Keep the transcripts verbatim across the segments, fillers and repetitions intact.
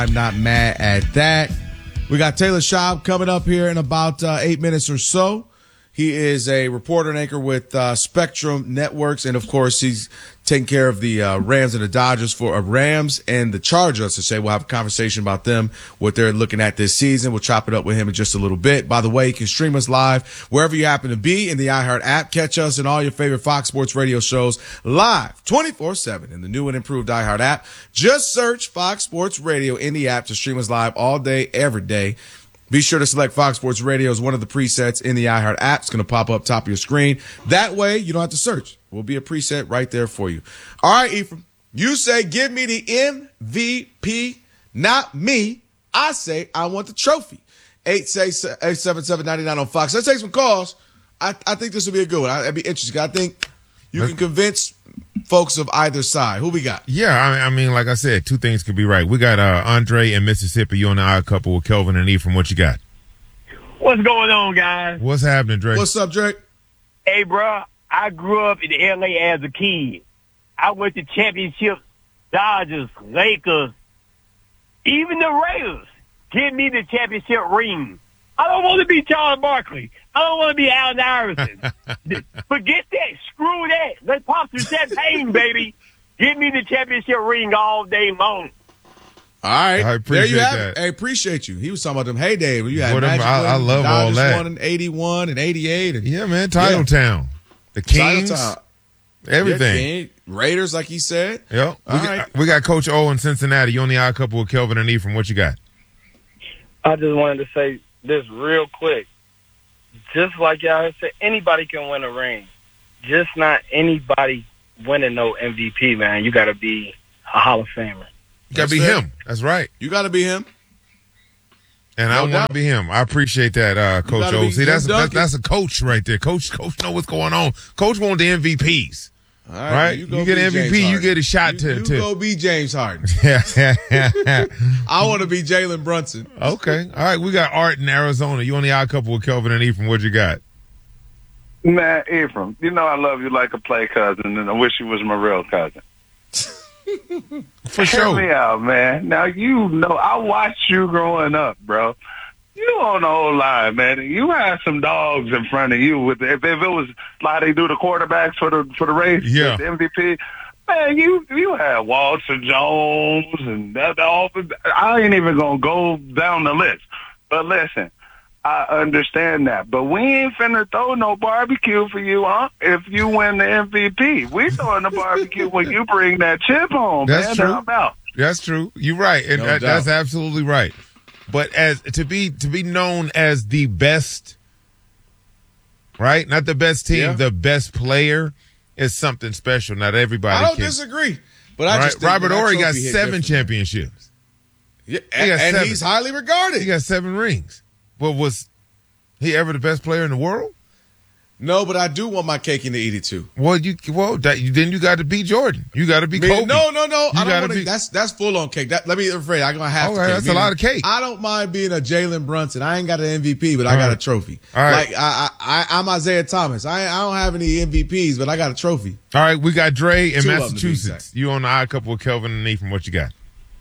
I'm not mad at that. We got Taylor Schaub coming up here in about uh, eight minutes or so. He is a reporter and anchor with uh, Spectrum Networks, and of course, he's taking care of the uh, Rams and the Dodgers for uh, Rams and the Chargers. To say we'll have a conversation about them, what they're looking at this season. We'll chop it up with him in just a little bit. By the way, you can stream us live wherever you happen to be in the iHeart app. Catch us in all your favorite Fox Sports Radio shows live twenty-four seven in the new and improved iHeart app. Just search Fox Sports Radio in the app to stream us live all day, every day. Be sure to select Fox Sports Radio as one of the presets in the iHeart app. It's going to pop up top of your screen. That way, you don't have to search. It will be a preset right there for you. All right, Ephraim, you say give me the M V P, not me. I say I want the trophy. eight seven seven, nine nine on Fox. Let's take some calls. I, I think this will be a good one. I'd be interesting. I think you can convince folks of either side. Who we got? Yeah, I, I mean, like I said, two things could be right. We got uh, Andre in Mississippi. You on the odd couple with Kelvin and Ephraim. What you got? What's going on, guys? What's happening, Drake? What's up, Drake? Hey, bro, I grew up in L A as a kid. I went to championships, Dodgers, Lakers, even the Raiders. Give me the championship ring. I don't want to be Charles Barkley. I don't want to be Allen Iverson. Forget that. Screw that. Let's pop some champagne, baby. Give me the championship ring all day long. All right. I there you have that. it. Hey, appreciate you. He was talking about them heyday when you had What Magic. I, I love all Dodgers that. won in eighty-one and eighty-eight. And, yeah, man. Title yeah. Town. The Kings. Title Town. Everything. Yeah, Raiders, like he said. Yep. We All got, right. we got Coach O in Cincinnati. You on the odd couple with Kelvin and Ephraim. What you got? I just wanted to say this real quick. Just like y'all said, anybody can win a ring. Just not anybody winning no M V P, man. You got to be a Hall of Famer. You got to be fair. him. That's right. You got to be him. And No I want doubt. to be him. I appreciate that, uh, Coach gotta O. be See, that's, Tim that's Duncan. that's a coach right there. Coach, Coach know what's going on. Coach want the M V Ps. All Right? go You get be an M V P, James you Harden. get a shot you, to- You to- go be James Harden. Yeah. I want to be Jalen Brunson. Okay. All right. We got Art in Arizona. You on the odd couple with Kelvin and Ephraim. What you got? Man, Ephraim, you know I love you like a play cousin, and I wish you was my real cousin. For Hear sure. me out, man. Now, you know, I watched you growing up, bro. You on the whole line, man. You had some dogs in front of you. With if, if it was like they do the quarterbacks for the for the race, Yeah. the M V P, man, you you had Walter Jones and that. All, I ain't even gonna go down the list. But listen, I understand that. But we ain't finna throw no barbecue for you, huh? If you win the M V P, we throwing the barbecue when you bring that chip home, That's man. true. I'm out. That's true. You're right. And No that, doubt. that's absolutely right. But as to be to be known as the best, right? Not the best team, Yeah. the best player is something special. Not everybody I don't can. disagree. But I Right? just think Robert that Horry got trophy hit seven different. championships. Yeah, He and, got and seven. he's highly regarded. He got seven rings. Well, was he ever the best player in the world? No, but I do want my cake and to eat it too. Well, you well that, you, then you got to be Jordan. You got to be Me- Kobe. No, no, no. You I don't gotta want to. be- That's that's full on cake. That, let me rephrase. I'm gonna have Okay, to. Cake. that's a lot of cake. I don't mind being a Jalen Brunson. I ain't got an M V P, but I All got right. a trophy. All right. Like I, I, I, I'm Isaiah Thomas. I, I don't have any M V Ps, but I got a trophy. All right, we got Dre in Two of them to be Massachusetts. exact. You on the odd couple with Kelvin and Nathan. What you got?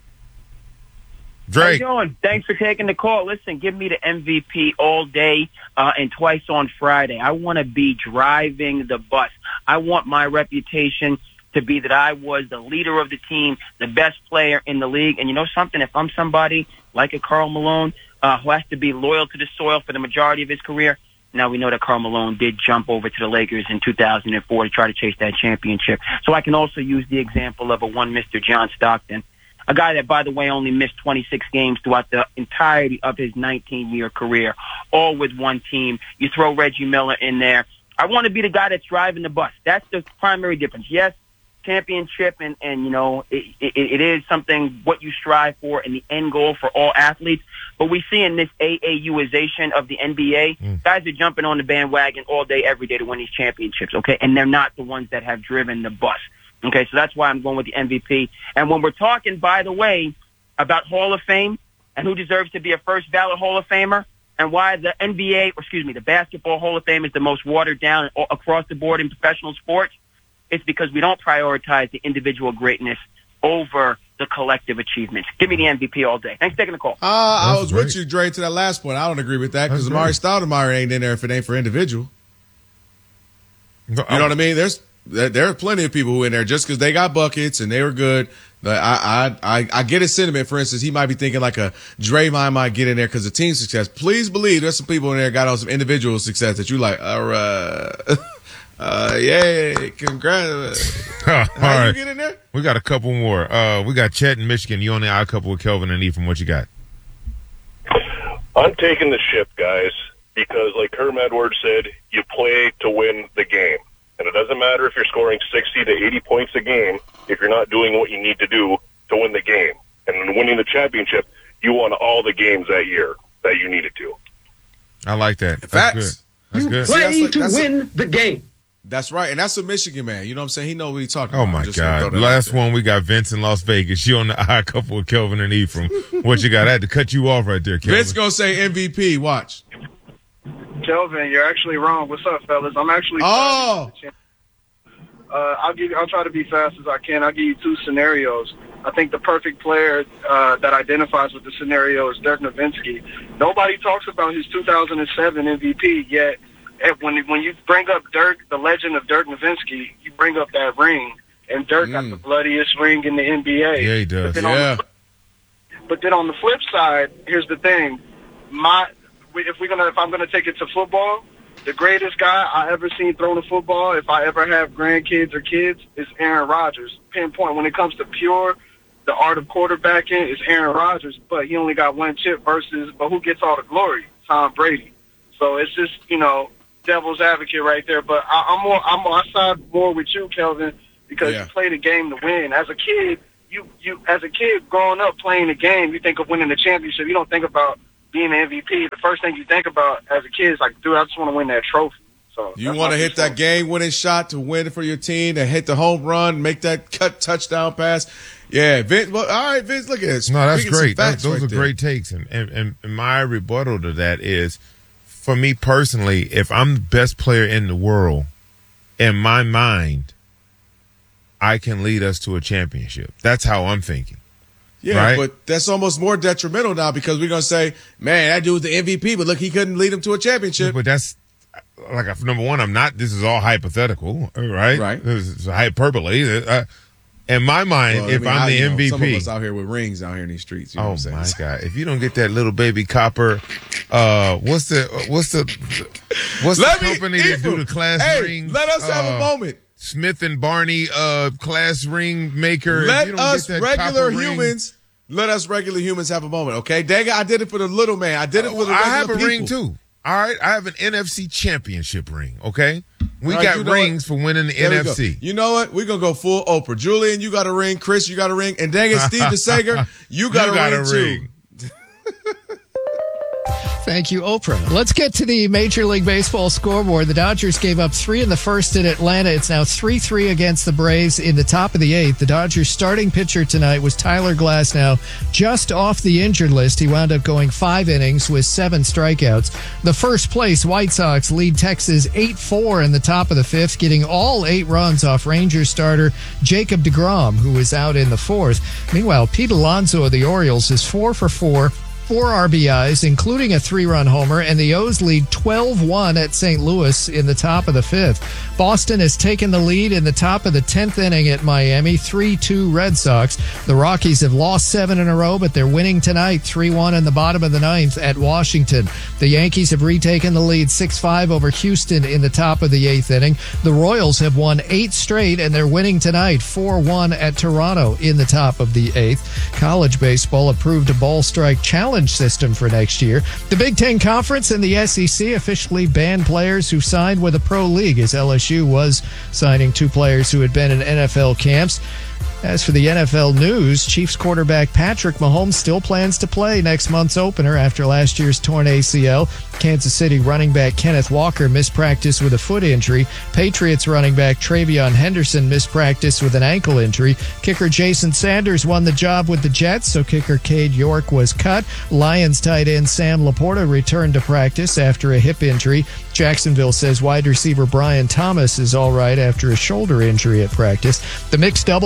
How you Dre. doing? Thanks for taking the call. Listen, give me the M V P all day uh, and twice on Friday. I want to be driving the bus. I want my reputation to be that I was the leader of the team, the best player in the league. And you know something? If I'm somebody like a Karl Malone uh, who has to be loyal to the soil for the majority of his career, now we know that Karl Malone did jump over to the Lakers in two thousand four to try to chase that championship. So I can also use the example of a one Mister John Stockton. A guy that, by the way, only missed twenty-six games throughout the entirety of his nineteen-year career, all with one team. You throw Reggie Miller in there. I want to be the guy that's driving the bus. That's the primary difference. Yes, championship, and, and you know, it, it, it is something what you strive for and the end goal for all athletes. But we see in this AAUization of the N B A, Mm. guys are jumping on the bandwagon all day, every day to win these championships, okay? And they're not the ones that have driven the bus. Okay, so that's why I'm going with the M V P. And when we're talking, by the way, about Hall of Fame and who deserves to be a first ballot Hall of Famer and why the N B A, or excuse me, the Basketball Hall of Fame is the most watered down across the board in professional sports, it's because we don't prioritize the individual greatness over the collective achievements. Give me the M V P all day. Thanks for taking the call. Uh, I That's was great. with you, Dre, to that last point. I don't agree with that because That's Amari great. Stoudemire ain't in there if it ain't for individual. You know what I mean? There's there there are plenty of people who are in there just because they got buckets and they were good. But I, I I I get his sentiment. For instance, he might be thinking like a Draymond might get in there because of team success. Please believe there's some people in there got on some individual success that you like. All right, uh, yay, congrats. All How right. you get in there? We got a couple more. Uh, we got Chet in Michigan. You on the odd couple with Kelvin and Ephraim. What you got? I'm taking the ship, guys, because like Herm Edwards said, you play to win the game. And it doesn't matter if you're scoring sixty to eighty points a game if you're not doing what you need to do to win the game. And in winning the championship, you won all the games that year that you needed to. I like that. That's Facts. good. That's good. See, that's Play like- to that's a- win the game. That's right, and that's a Michigan man. You know what I'm saying? He know what he's talking Oh, about. my Just gonna God. throw that Last out there. one, we got Vince in Las Vegas. You on the odd couple with Kelvin and Ephraim. What you got? I had to cut you off right there, Kelvin. Vince gonna say M V P. Watch. Kelvin, you're actually wrong. What's up, fellas? I'm actually. Oh. Uh, I'll give. I'll try to be fast as I can. I'll give you two scenarios. I think the perfect player uh, that identifies with the scenario is Dirk Nowitzki. Nobody talks about his two thousand seven M V P yet. And when when you bring up Dirk, the legend of Dirk Nowitzki, you bring up that ring, and Dirk got Mm. the bloodiest ring in the N B A. Yeah, he does. But then on Yeah. the- But then on the flip side, here's the thing: my if we're gonna if I'm gonna take it to football, the greatest guy I ever seen throw the football, if I ever have grandkids or kids, is Aaron Rodgers. Pinpoint when it comes to pure, the art of quarterbacking is Aaron Rodgers, but he only got one chip versus, but who gets all the glory? Tom Brady. So it's just, you know, devil's advocate right there. But I, I'm more, I'm I side more with you, Kelvin, because Yeah. you play the game to win. As a kid, you you as a kid growing up playing the game, you think of winning the championship. You don't think about being an M V P. The first thing you think about as a kid is like, dude, I just want to win that trophy. So You that's want my to hit two that cents. game-winning shot to win for your team, to hit the home run, make that cut touchdown pass. Yeah, Vince. Well, all right, Vince. Look at this. No, that's Speaking some great. That, facts those right are there. great takes. And, and, and my rebuttal to that is, for me personally, if I'm the best player in the world, in my mind, I can lead us to a championship. That's how I'm thinking. Yeah, right? but that's almost more detrimental now because we're gonna say, man, that dude was the M V P, but look, he couldn't lead him to a championship. But that's like number one. I'm not. This is all hypothetical, right? Right. This is hyperbole. Uh, in my mind, Well, I if mean, I'm I- the you know, M V P, some of us out here with rings out here in these streets. You know oh what I'm my saying? God! If you don't get that little baby copper, uh, what's the what's the what's Let the me- company that do Ephraim, the class hey, rings? let us have Uh, a moment. Smith and Barney, uh, class ring maker. If Let you don't us get that regular copper ring- humans. Let us regular humans have a moment, okay? Dang it, I did it for the little man. I did it for the I regular have a people. ring too. All right, I have an N F C championship ring. Okay, we All right, got you know rings for winning the There we N F go. C. You know what? We're going to go full Oprah. Julian, you got a ring. Chris, you got a ring. And dang it, Steve DeSager, you got, You a, got ring a too. ring. Thank you, Oprah. Let's get to the Major League Baseball scoreboard. The Dodgers gave up three in the first in Atlanta. It's now three three against the Braves in the top of the eighth. The Dodgers starting pitcher tonight was Tyler Glasnow, just off the injured list. He wound up going five innings with seven strikeouts. The first place White Sox lead Texas eight four in the top of the fifth, getting all eight runs off Rangers starter Jacob deGrom, who was out in the fourth. Meanwhile, Pete Alonso of the Orioles is four for four. Four R B Is, including a three-run homer, and the O's lead twelve one at Saint Louis in the top of the fifth. Boston has taken the lead in the top of the tenth inning at Miami, three two Red Sox. The Rockies have lost seven in a row, but they're winning tonight, three one in the bottom of the ninth at Washington. The Yankees have retaken the lead six five over Houston in the top of the eighth inning. The Royals have won eight straight, and they're winning tonight, four one at Toronto in the top of the eighth. College baseball approved a ball strike challenge system for next year. The Big Ten Conference and the S E C officially banned players who signed with a pro league, as L S U was signing two players who had been in N F L camps. As for the N F L news, Chiefs quarterback Patrick Mahomes still plans to play next month's opener after last year's torn A C L. Kansas City running back Kenneth Walker missed practice with a foot injury. Patriots running back Travion Henderson missed practice with an ankle injury. Kicker Jason Sanders won the job with the Jets, so kicker Cade York was cut. Lions tight end Sam Laporta returned to practice after a hip injury. Jacksonville says wide receiver Brian Thomas is all right after a shoulder injury at practice. The mixed doubles team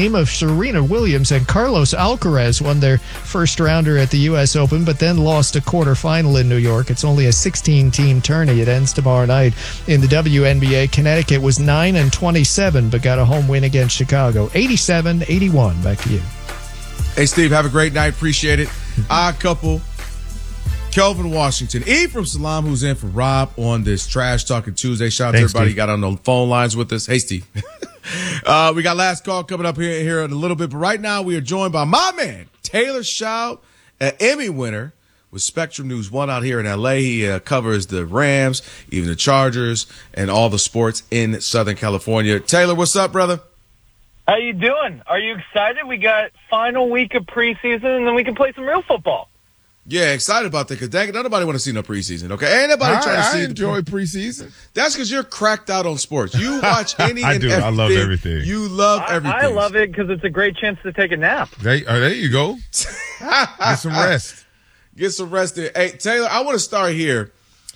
team of Serena Williams and Carlos Alcaraz won their first rounder at the U S Open, but then lost a quarterfinal in New York. It's only a sixteen-team tourney. It ends tomorrow night. In the W N B A, Connecticut was nine and twenty-seven, but got a home win against Chicago, eighty-seven eighty-one. Back to you. Hey, Steve, have a great night. Appreciate it. Odd couple. Kelvin Washington, E from Salam, who's in for Rob on this Trash Talking Tuesday. Shout out to Thanks, everybody Steve. who got on the phone lines with us. Hey, Steve. uh, we got last call coming up here, here in a little bit, but right now we are joined by my man, Taylor Schaub, an Emmy winner with Spectrum News one out here in L A. He uh, covers the Rams, even the Chargers, and all the sports in Southern California. Taylor, what's up, brother? How you doing? Are you excited? We got final week of preseason, and then we can play some real football. Yeah, excited about that because dang it, nobody want to see no preseason. Okay, ain't nobody I, trying to I see. enjoy preseason. That's because you're cracked out on sports. You watch any I and do. everything. I love everything. You love I, everything. I love it because it's a great chance to take a nap. There, oh, there you go. Get some rest. Get some rest there. Hey, Taylor, I want to start here.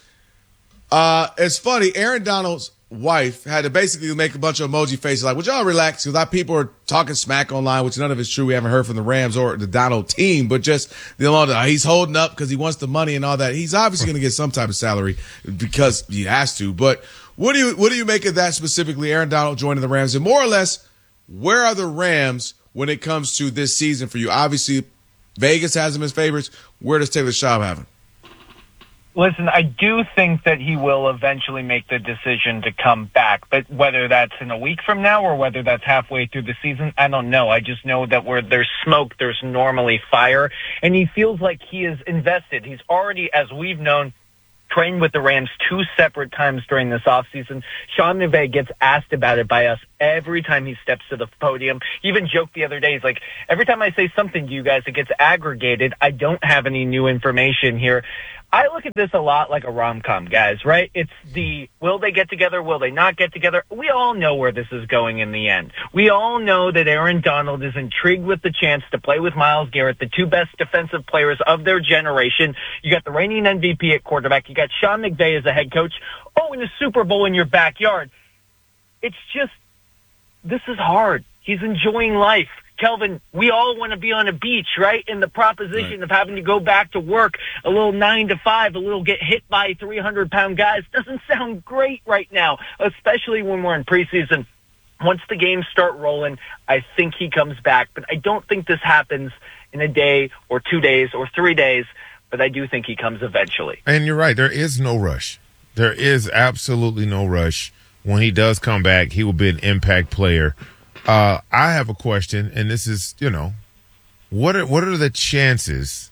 Uh, it's funny. Aaron Donald's wife had to basically make a bunch of emoji faces like, would y'all relax? Because people are talking smack online, which none of it's true. We haven't heard from the Rams or the Donald team, but just the you he's holding up because he wants the money and all that. He's obviously going to get some type of salary because he has to. But what do you what do you make of that specifically, Aaron Donald joining the Rams? And more or less, where are the Rams when it comes to this season for you? Obviously, Vegas has them as favorites. Where does Taylor Schaub have him? Listen, I do think that he will eventually make the decision to come back, but whether that's in a week from now or whether that's halfway through the season, I don't know. I just know that where there's smoke, there's normally fire, and he feels like he is invested. He's already, as we've known, trained with the Rams two separate times during this offseason. Sean McVay gets asked about it by us every time he steps to the podium. He even joked the other day, he's like, every time I say something to you guys, it gets aggregated. I don't have any new information here. I look at this a lot like a rom-com, guys, right? It's the, will they get together? Will they not get together? We all know where this is going in the end. We all know that Aaron Donald is intrigued with the chance to play with Myles Garrett, the two best defensive players of their generation. You got the reigning M V P at quarterback. You got Sean McVay as a head coach. Oh, and a Super Bowl in your backyard. It's just, this is hard. He's enjoying life. Kelvin, we all want to be on a beach, right? And the proposition right. of having to go back to work a little nine to five, a little get hit by three hundred pound guys doesn't sound great right now, especially when we're in preseason. Once the games start rolling, I think he comes back. But I don't think this happens in a day or two days or three days. But I do think he comes eventually. And you're right. There is no rush. There is absolutely no rush. When he does come back, he will be an impact player. Uh, I have a question, and this is, you know, what are what are the chances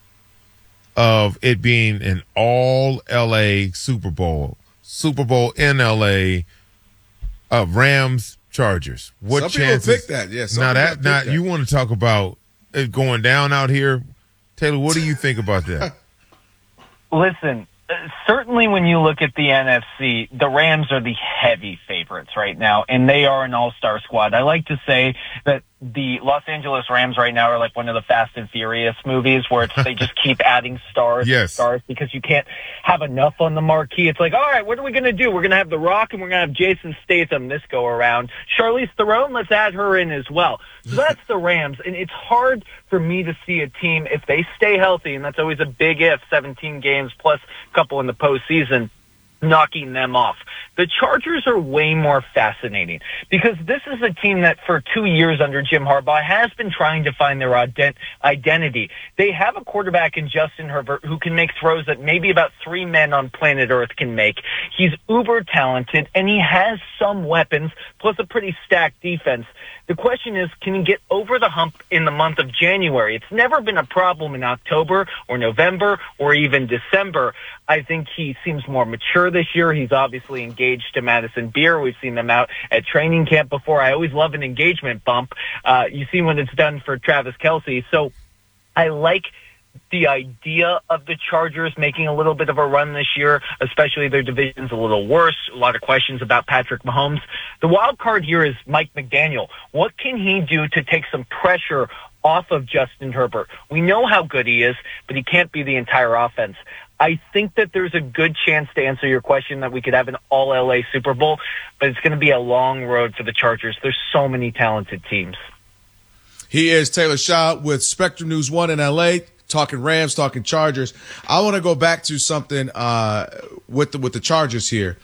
of it being an all L A Super Bowl, Super Bowl in L A, uh, Rams Chargers? What some chances? People pick that, yes. Yeah, now that now you want to talk about it going down out here, Taylor? What do you think about that? Listen. Certainly when you look at the N F C, the Rams are the heavy favorites right now, and they are an all-star squad. I like to say that the Los Angeles Rams right now are like one of the Fast and Furious movies where it's, they just keep adding stars yes. and stars because you can't have enough on the marquee. It's like, all right, what are we going to do? We're going to have The Rock and we're going to have Jason Statham this go around. Charlize Theron, let's add her in as well. So that's the Rams, and it's hard for me to see a team, if they stay healthy, and that's always a big if, seventeen games plus a couple in the postseason, knocking them off. The Chargers are way more fascinating because this is a team that for two years under Jim Harbaugh has been trying to find their ident- identity. They have a quarterback in Justin Herbert who can make throws that maybe about three men on planet Earth can make. He's uber talented and he has some weapons plus a pretty stacked defense. The question is, can he get over the hump in the month of January? It's never been a problem in October or November or even December. I think he seems more mature this year. He's obviously engaged to Madison Beer. We've seen them out at training camp before. I always love an engagement bump. Uh, you see when it's done for Travis Kelce. So I like the idea of the Chargers making a little bit of a run this year, especially their division's a little worse. A lot of questions about Patrick Mahomes. The wild card here is Mike McDaniel. What can he do to take some pressure off of Justin Herbert? We know how good he is, but he can't be the entire offense. I think that there's a good chance, to answer your question, that we could have an all L A Super Bowl, but it's going to be a long road for the Chargers. There's so many talented teams. He is Taylor Schaub with Spectrum News one in L A, talking Rams, talking Chargers. I want to go back to something uh, with the, with the Chargers here.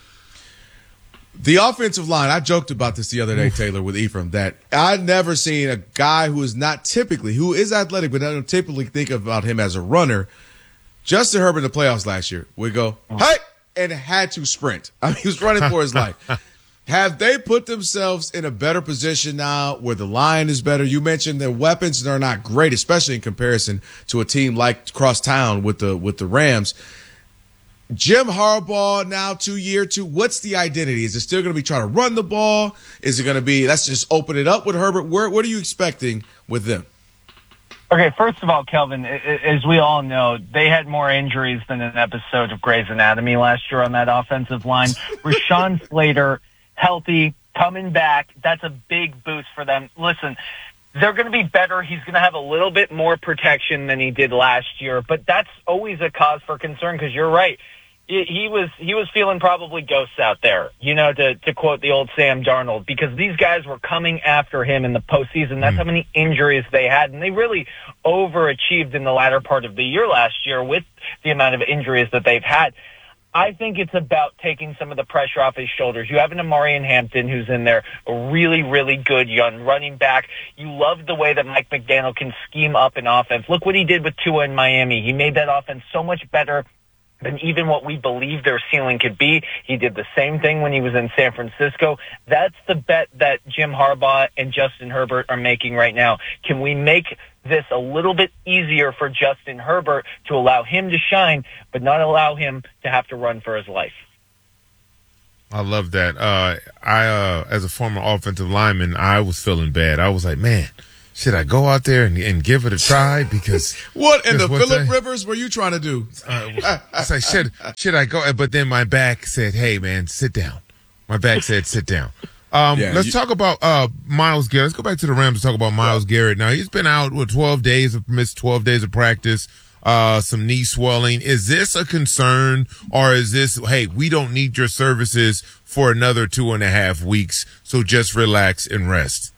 The offensive line, I joked about this the other day, Taylor, with Ephraim, that I've never seen a guy who is not typically, who is athletic, but I don't typically think about him as a runner. Justin Herbert in the playoffs last year would go, hey, and had to sprint. I mean, he was running for his life. Have they put themselves in a better position now where the line is better? You mentioned their weapons are not great, especially in comparison to a team like Crosstown with the with the Rams. Jim Harbaugh now two year two. What's the identity? Is it still going to be trying to run the ball? Is it going to be let's just open it up with Herbert? Where, what are you expecting with them? Okay, first of all, Kelvin, as we all know, they had more injuries than an episode of Grey's Anatomy last year on that offensive line. Rashawn Slater, healthy, coming back. That's a big boost for them. Listen, they're going to be better. He's going to have a little bit more protection than he did last year, but that's always a cause for concern because you're right. He was he was feeling probably ghosts out there, you know, to, to quote the old Sam Darnold, because these guys were coming after him in the postseason. That's how many injuries they had, and they really overachieved in the latter part of the year last year with the amount of injuries that they've had. I think it's about taking some of the pressure off his shoulders. You have an Amarian Hampton who's in there, a really, really good young running back. You love the way that Mike McDaniel can scheme up an offense. Look what he did with Tua in Miami. He made that offense so much better than even what we believe their ceiling could be. He did the same thing when he was in San Francisco. That's the bet that Jim Harbaugh and Justin Herbert are making right now. Can we make this a little bit easier for Justin Herbert to allow him to shine, but not allow him to have to run for his life? I love that. Uh, I, uh, as a former offensive lineman, I was feeling bad. I was like, man, should I go out there and, and give it a try? Because what in the Phillip Rivers were you trying to do? Uh, I was like, should should I go? But then my back said, "Hey, man, sit down." My back said, "Sit down." Um, yeah, let's you, talk about uh, Myles Garrett. Let's go back to the Rams to talk about Myles yeah. Garrett. Now he's been out with twelve days of missed twelve days of practice. Uh, some knee swelling. Is this a concern, or is this, hey, we don't need your services for another two and a half weeks, so just relax and rest?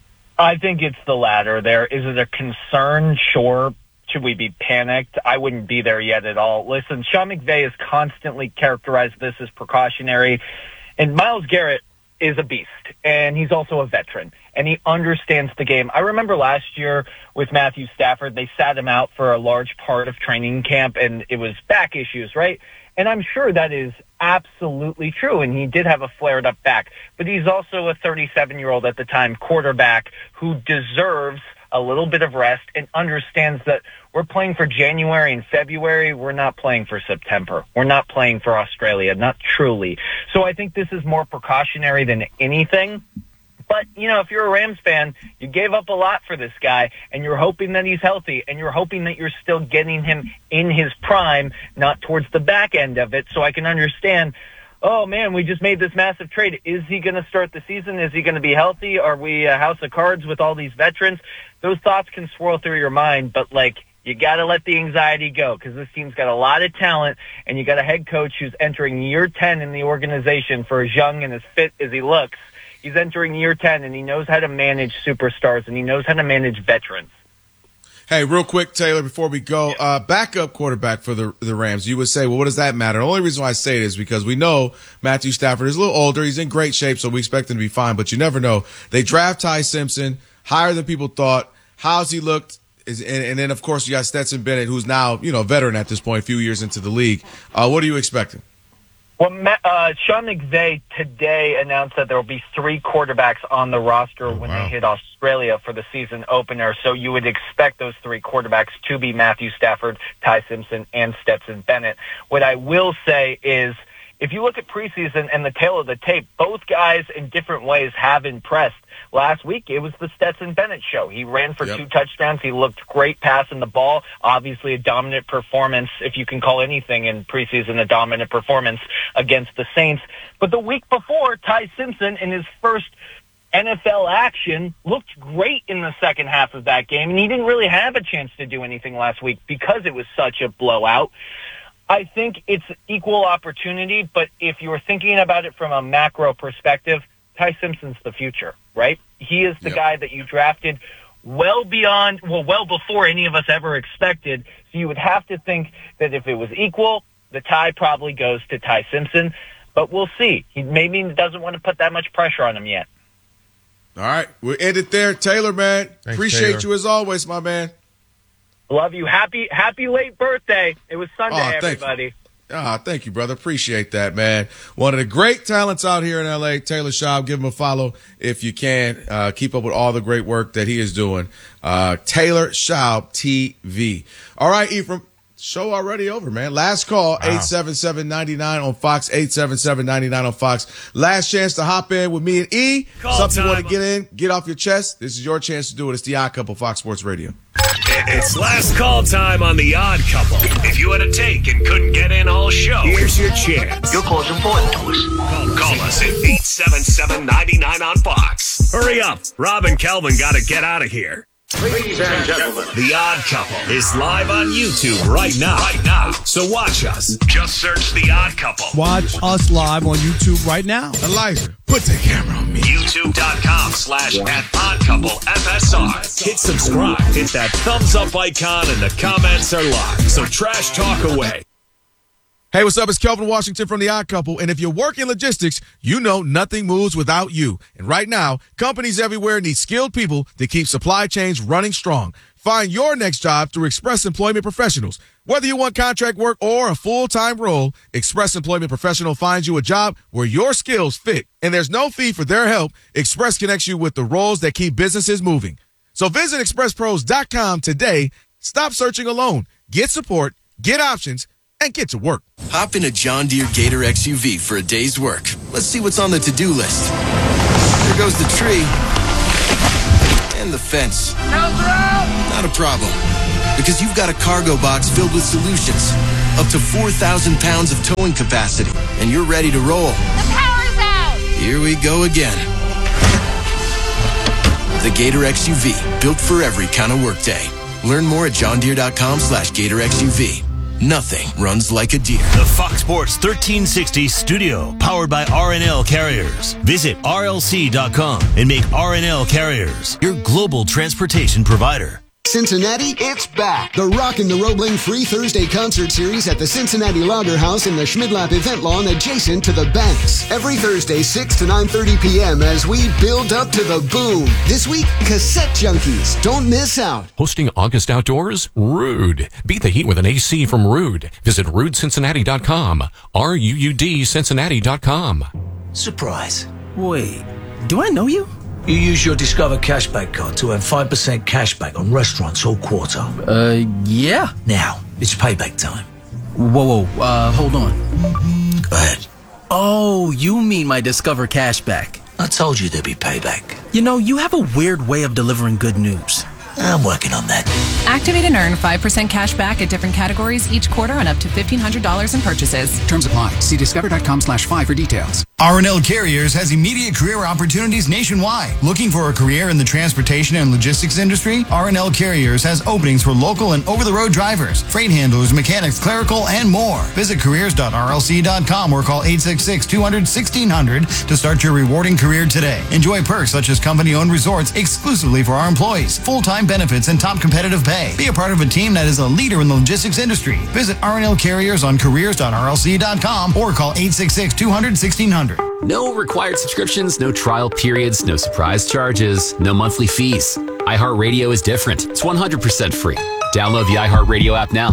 I think it's the latter there. Is it a concern? Sure. Should we be panicked? I wouldn't be there yet at all. Listen, Sean McVay has constantly characterized this as precautionary, and Myles Garrett is a beast, and he's also a veteran, and he understands the game. I remember last year with Matthew Stafford, they sat him out for a large part of training camp, and it was back issues, right? And I'm sure that is absolutely true, and he did have a flared-up back. But he's also a thirty-seven-year-old at the time quarterback who deserves a little bit of rest and understands that we're playing for January and February. We're not playing for September. We're not playing for Australia, not truly. So I think this is more precautionary than anything. But, you know, if you're a Rams fan, you gave up a lot for this guy, and you're hoping that he's healthy, and you're hoping that you're still getting him in his prime, not towards the back end of it. So I can understand, oh, man, we just made this massive trade. Is he going to start the season? Is he going to be healthy? Are we a house of cards with all these veterans? Those thoughts can swirl through your mind, but, like, you got to let the anxiety go because this team's got a lot of talent, and you got a head coach who's entering year ten in the organization for as young and as fit as he looks. He's entering year ten, and he knows how to manage superstars, and he knows how to manage veterans. Hey, real quick, Taylor, before we go, uh, backup quarterback for the the Rams. You would say, well, what does that matter? The only reason why I say it is because we know Matthew Stafford is a little older. He's in great shape, so we expect him to be fine, but you never know. They draft Ty Simpson higher than people thought. How's he looked? Is, and, and then, of course, you got Stetson Bennett, who's now, you know, a veteran at this point, a few years into the league. Uh, what are you expecting? Well, uh, Sean McVay today announced that there will be three quarterbacks on the roster oh, when wow. they hit Australia for the season opener. So you would expect those three quarterbacks to be Matthew Stafford, Ty Simpson, and Stetson Bennett. What I will say is, if you look at preseason and the tail of the tape, both guys in different ways have impressed. Last week, it was the Stetson Bennett show. He ran for yep. two touchdowns. He looked great passing the ball. Obviously, a dominant performance, if you can call anything in preseason a dominant performance against the Saints. But the week before, Ty Simpson, in his first N F L action, looked great in the second half of that game, and he didn't really have a chance to do anything last week because it was such a blowout. I think it's equal opportunity, but if you're thinking about it from a macro perspective, Ty Simpson's the future, right? He is the yep. guy that you drafted well beyond, well, well before any of us ever expected. So you would have to think that if it was equal, the tie probably goes to Ty Simpson. But we'll see. He maybe doesn't want to put that much pressure on him yet. All right. We'll end it there. Taylor, man, Thanks, appreciate Taylor. you as always, my man. Love you. Happy, happy late birthday. It was Sunday, Oh, thank you. everybody. Ah, thank you, brother. Appreciate that, man. One of the great talents out here in L A, Taylor Schaub. Give him a follow if you can. Uh, keep up with all the great work that he is doing. Uh, Taylor Schaub T V. All right, Ephraim. Show already over, man. Last call, Wow. eight seven seven, nine nine on Fox, eight seven seven, nine nine on Fox. Last chance to hop in with me and E. Call Something you want time. to get in, get off your chest. This is your chance to do it. It's the Odd Couple, Fox Sports Radio. It's last call time on The Odd Couple. If you had a take and couldn't get in all show, here's your chance. Your call's important to us. Call, call us at eight seven seven, nine nine on Fox. Hurry up. Rob and Kelvin got to get out of here. Ladies and gentlemen, The Odd Couple is live on YouTube right now. Right now. So watch us. Just search The Odd Couple. Watch us live on YouTube right now. Elijah, put the camera on me. YouTube.com slash at Odd Couple F S R. Hit subscribe. Hit that thumbs up icon and the comments are live. So trash talk away. Hey, what's up? It's Kelvin Washington from The Odd Couple. And if you work in logistics, you know nothing moves without you. And right now, companies everywhere need skilled people to keep supply chains running strong. Find your next job through Express Employment Professionals. Whether you want contract work or a full-time role, Express Employment Professional finds you a job where your skills fit. And there's no fee for their help. Express connects you with the roles that keep businesses moving. So visit express pros dot com today. Stop searching alone. Get support, get options, and get to work. Hop in a John Deere Gator X U V for a day's work. Let's see what's on the to-do list. There goes the tree. And the fence. Not a problem. Because you've got a cargo box filled with solutions. Up to four thousand pounds of towing capacity. And you're ready to roll. The power's out! Here we go again. The Gator X U V. Built for every kind of workday. Learn more at johndeere.com slash Gator X U V. Nothing runs like a deer. The Fox Sports thirteen sixty studio, powered by R N L Carriers. Visit R L C dot com and make R N L Carriers your global transportation provider. Cincinnati, it's back. The Rock and the Roebling Free Thursday Concert Series at the Cincinnati Lager House in the Schmidlap event lawn adjacent to the Banks. Every Thursday, six to nine thirty p.m. as we build up to the boom. This week, Cassette Junkies. Don't miss out. Hosting August Outdoors? Rude. Beat the heat with an A C from Rude. Visit rude cincinnati dot com. R U U D Cincinnati dot com. Surprise. Wait, do I know you? You use your Discover Cashback card to earn five percent cashback on restaurants all quarter. Uh, yeah. Now, it's payback time. Whoa, whoa, uh, hold on. Go ahead. Oh, you mean my Discover Cashback. I told you there'd be payback. You know, you have a weird way of delivering good news. I'm working on that. Activate and earn five percent cash back at different categories each quarter on up to fifteen hundred dollars in purchases. Terms apply. See discover.com slash five for details. R and L Carriers has immediate career opportunities nationwide. Looking for a career in the transportation and logistics industry? R and L Carriers has openings for local and over-the-road drivers, freight handlers, mechanics, clerical, and more. Visit careers dot R L C dot com or call eight six six, two hundred, sixteen hundred to start your rewarding career today. Enjoy perks such as company-owned resorts exclusively for our employees, full-time benefits, and top competitive pay. Be a part of a team that is a leader in the logistics industry. Visit R and L Carriers on careers dot R L C dot com or call eight six six, two hundred, sixteen hundred. No required subscriptions, no trial periods, no surprise charges, no monthly fees. iHeartRadio is different. It's one hundred percent free. Download the iHeartRadio app now.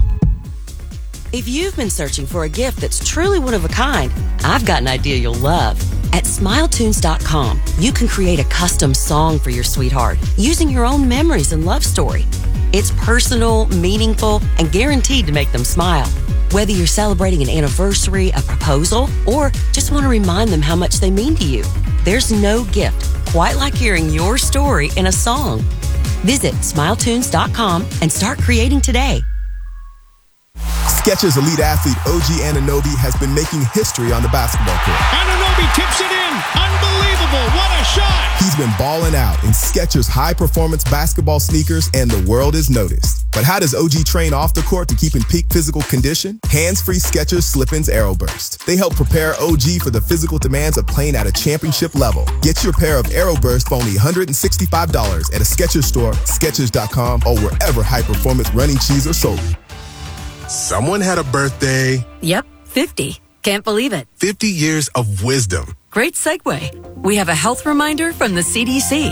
If you've been searching for a gift that's truly one of a kind, I've got an idea you'll love. At smile tunes dot com, you can create a custom song for your sweetheart using your own memories and love story. It's personal, meaningful, and guaranteed to make them smile. Whether you're celebrating an anniversary, a proposal, or just want to remind them how much they mean to you, there's no gift quite like hearing your story in a song. Visit smile tunes dot com and start creating today. Skechers elite athlete O G Anunoby has been making history on the basketball court. Anunoby tips it in. Unbelievable. What a shot. He's been balling out in Skechers high-performance basketball sneakers, and the world is noticed. But how does O G train off the court to keep in peak physical condition? Hands-free Skechers Slip-ins Aeroburst. They help prepare O G for the physical demands of playing at a championship level. Get your pair of Aeroburst for only one hundred sixty-five dollars at a Skechers store, Skechers dot com, or wherever high-performance running shoes are sold. Someone had a birthday. Yep, fifty. Can't believe it. fifty years of wisdom. Great segue. We have a health reminder from the C D C.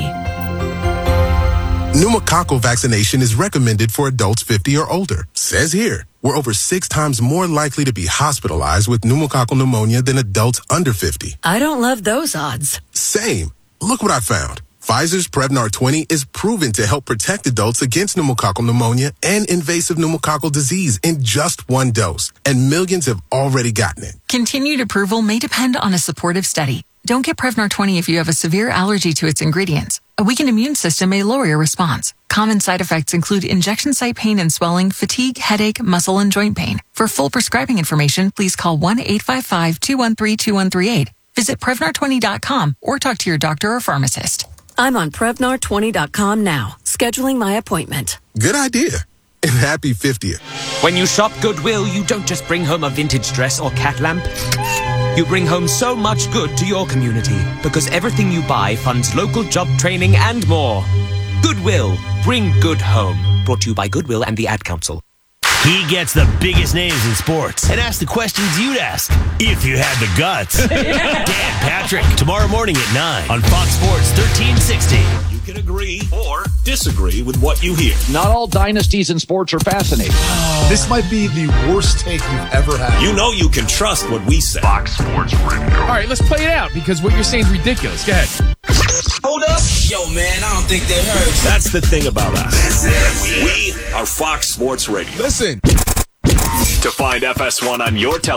Pneumococcal vaccination is recommended for adults fifty or older. Says here, we're over six times more likely to be hospitalized with pneumococcal pneumonia than adults under fifty. I don't love those odds. Same. Look what I found. Pfizer's Prevnar twenty is proven to help protect adults against pneumococcal pneumonia and invasive pneumococcal disease in just one dose. And millions have already gotten it. Continued approval may depend on a supportive study. Don't get Prevnar twenty if you have a severe allergy to its ingredients. A weakened immune system may lower your response. Common side effects include injection site pain and swelling, fatigue, headache, muscle, and joint pain. For full prescribing information, please call one eight five five, two one three, two one three eight. Visit Prevnar twenty dot com or talk to your doctor or pharmacist. I'm on Prevnar twenty dot com now, scheduling my appointment. Good idea. And happy fiftieth. When you shop Goodwill, you don't just bring home a vintage dress or cat lamp. You bring home so much good to your community because everything you buy funds local job training and more. Goodwill. Bring good home. Brought to you by Goodwill and the Ad Council. He gets the biggest names in sports and asks the questions you'd ask if you had the guts. Dan Patrick, tomorrow morning at nine on Fox Sports thirteen sixty. You can agree or disagree with what you hear. Not all dynasties in sports are fascinating. This might be the worst take you've ever had. You know you can trust what we say. Fox Sports Radio. All right, let's play it out because what you're saying is ridiculous. Go ahead. Hold up. Yo, man, I don't think they heard. That's the thing about us. We are Fox Sports Radio. Listen. To find F S one on your television.